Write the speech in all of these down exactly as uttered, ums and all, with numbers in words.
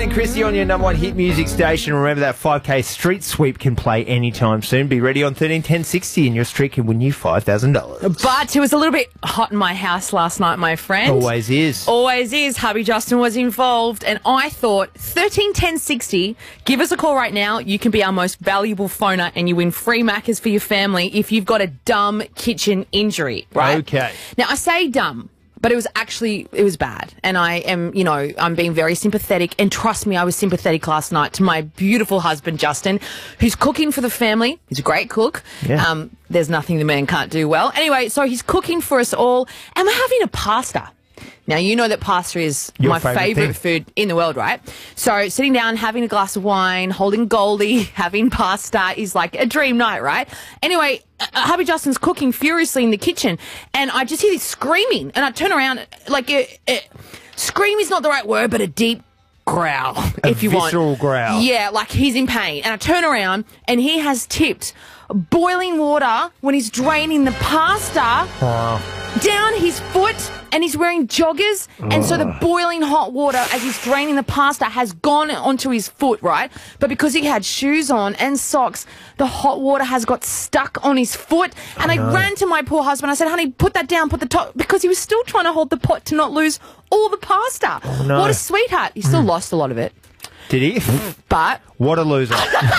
And Chrissy on your number one hit music station. Remember that five K street sweep can play anytime soon. Be ready on thirteen ten sixty and your street can win you five thousand dollars. But it was a little bit hot in my house last night, my friend. Always is. Always is. Hubby Justin was involved and I thought thirteen ten sixty, give us a call right now. You can be our most valuable phoner and you win free Maccas for your family if you've got a dumb kitchen injury, right? Okay. Now, I say dumb, but it was actually, it was bad. And I am, you know, I'm being very sympathetic. And trust me, I was sympathetic last night to my beautiful husband, Justin, who's cooking for the family. He's a great cook. Yeah. Um, there's nothing the man can't do well. Anyway, so he's cooking for us all. And we're having a pasta. Now, you know that pasta is Your my favourite favourite thing. food in the world, right? So sitting down, having a glass of wine, holding Goldie, having pasta is like a dream night, right? Anyway, uh, hubby Justin's cooking furiously in the kitchen, and I just hear this screaming, and I turn around, like, uh, uh, scream is not the right word, but a deep growl, A if you want. visceral growl. Yeah, like he's in pain. And I turn around, and he has tipped boiling water when he's draining the pasta Oh. down his foot, and he's wearing joggers, and so the boiling hot water as he's draining the pasta has gone onto his foot, right? But because he had shoes on and socks, the hot water has got stuck on his foot, and I ran to my poor husband. I said, honey, put that down, put the top, because he was still trying to hold the pot to not lose all the pasta. Oh, no. What a sweetheart. He still lost a lot of it. Did he? But What a loser.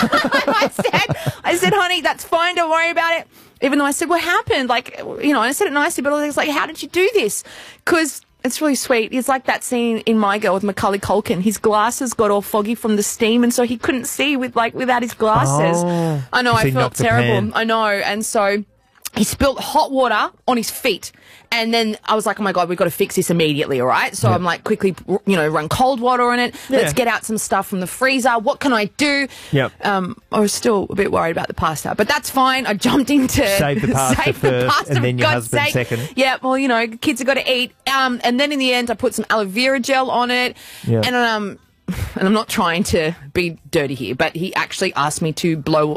I said, I said, honey, that's fine. Don't worry about it. Even though I said, what happened? Like, you know, and I said it nicely, but I was like, how did you do this? Because it's really sweet. It's like that scene in My Girl with Macaulay Culkin. His glasses got all foggy from the steam, and so he couldn't see with like without his glasses. Oh. I know, 'Cause I he felt knocked the terrible. pan. I know, and so he spilt hot water on his feet. And then I was like, oh my God, we've got to fix this immediately, all right? So Yeah. I'm like, quickly, you know, run cold water on it. Yeah. Let's get out some stuff from the freezer. What can I do? Yep. Um, I was still a bit worried about the pasta, but that's fine. I jumped into Save the pasta save the first, pasta, and then for your God's husband sake. second. Yeah, well, you know, kids have got to eat. Um, and then in the end, I put some aloe vera gel on it. Yeah. And um, and I'm not trying to be dirty here, but he actually asked me to blow